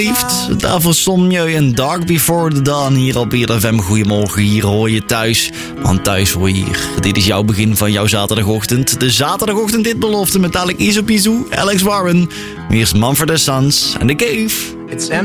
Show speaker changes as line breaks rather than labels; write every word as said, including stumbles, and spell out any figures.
Daarvoor Somjeu en Dark Before the Dawn hier op I R F M. Goedemorgen, hier hoor je thuis. Want thuis hoor je hier. Dit is jouw begin van jouw zaterdagochtend. De zaterdagochtend dit belofte met dadelijk Iso Pizu, Alex Warren. Hier is Mumford and Sons en The Cave.
It's